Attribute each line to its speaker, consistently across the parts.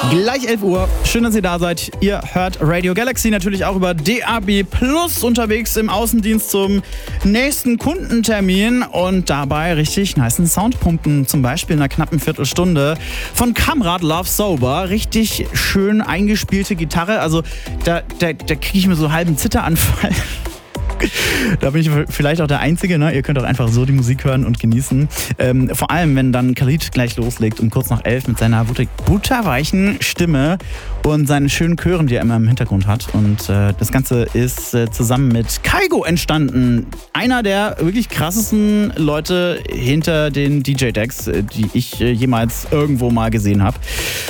Speaker 1: Gleich 11 Uhr. Schön, dass ihr da seid. Ihr hört Radio Galaxy natürlich auch über DAB Plus unterwegs im Außendienst zum nächsten Kundentermin und dabei richtig nicen Sound pumpen. Zum Beispiel in einer knappen Viertelstunde von Kamrad Love Sober. Richtig schön eingespielte Gitarre. Also da kriege ich mir so halben Zitteranfall. Da bin ich vielleicht auch der Einzige, ne? Ihr könnt auch einfach so die Musik hören und genießen. Vor allem, wenn dann Khalid gleich loslegt um kurz nach 11 mit seiner butterweichen Stimme und seinen schönen Chören, die er immer im Hintergrund hat. Und das Ganze ist zusammen mit Kygo entstanden. Einer der wirklich krassesten Leute hinter den DJ-Decks, die ich jemals irgendwo mal gesehen habe.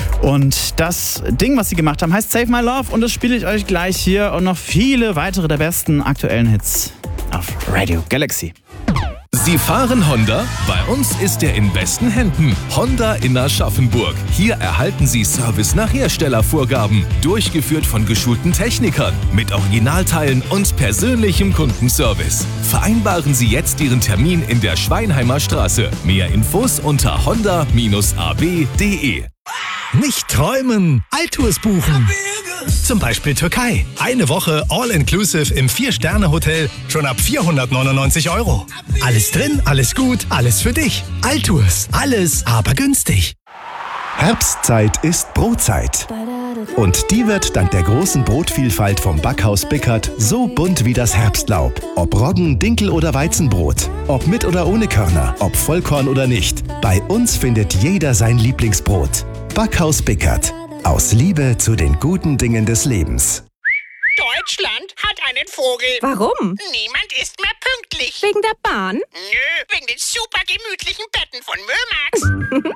Speaker 1: Und das Ding, was sie gemacht haben, heißt Save My Love und das spiele ich euch gleich hier und noch viele weitere der besten aktuellen Hits auf Radio Galaxy.
Speaker 2: Sie fahren Honda? Bei uns ist er in besten Händen. Honda in Aschaffenburg. Hier erhalten Sie Service nach Herstellervorgaben. Durchgeführt von geschulten Technikern. Mit Originalteilen und persönlichem Kundenservice. Vereinbaren Sie jetzt Ihren Termin in der Schweinheimer Straße. Mehr Infos unter honda-ab.de.
Speaker 3: Nicht träumen, Altours buchen. Zum Beispiel Türkei. Eine Woche All-Inclusive im 4-Sterne-Hotel schon ab 499 €. Alles drin, alles gut, alles für dich. Altours. Alles, aber günstig.
Speaker 4: Herbstzeit ist Brotzeit. Und die wird dank der großen Brotvielfalt vom Backhaus Bickert so bunt wie das Herbstlaub. Ob Roggen, Dinkel oder Weizenbrot. Ob mit oder ohne Körner. Ob Vollkorn oder nicht. Bei uns findet jeder sein Lieblingsbrot. Backhaus Bickert. Aus Liebe zu den guten Dingen des Lebens.
Speaker 5: Deutschland hat einen Vogel.
Speaker 6: Warum?
Speaker 5: Niemand ist mehr pünktlich.
Speaker 6: Wegen der Bahn?
Speaker 5: Nö, wegen den super gemütlichen Betten von Mömax.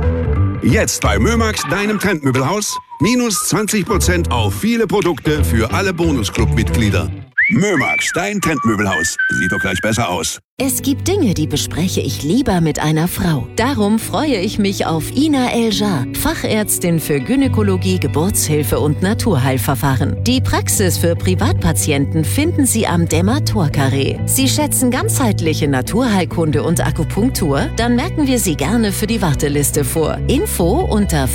Speaker 7: Jetzt bei Mömax, deinem Trendmöbelhaus, minus 20% auf viele Produkte für alle Bonusclub-Mitglieder. Mömax, dein Trendmöbelhaus. Sieht doch gleich besser aus.
Speaker 8: Es gibt Dinge, die bespreche ich lieber mit einer Frau. Darum freue ich mich auf Ina Eljar, Fachärztin für Gynäkologie, Geburtshilfe und Naturheilverfahren. Die Praxis für Privatpatienten finden Sie am Dämmer-Tor-Carré. Sie schätzen ganzheitliche Naturheilkunde und Akupunktur? Dann merken wir Sie gerne für die Warteliste vor. Info unter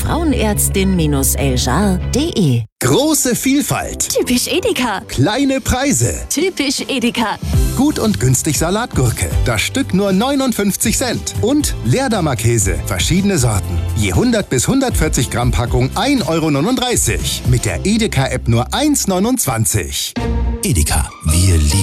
Speaker 8: frauenärztin-eljar.de.
Speaker 4: Große Vielfalt.
Speaker 6: Typisch Edeka.
Speaker 4: Kleine Preise.
Speaker 6: Typisch Edeka.
Speaker 4: Gut und günstig Salatgurke. Das Stück nur 59 Cent. Und Leerdammer-Käse. Verschiedene Sorten. Je 100 bis 140 Gramm Packung 1,39 €. Mit der Edeka-App nur 1,29 €. Edeka. Wir lieben